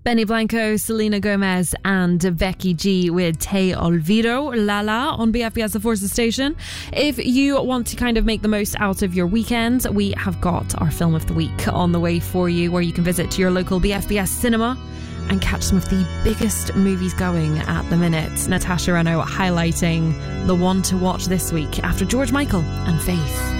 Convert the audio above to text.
Benny Blanco, Selena Gomez and Becky G with Te Olvido, Lala on BFBS The Forces station. If you want to kind of make the most out of your weekend, we have got our film of the week on the way for you, where you can visit your local BFBS cinema and catch some of the biggest movies going at the minute. Natasha Reno highlighting the one to watch this week after George Michael and Faith.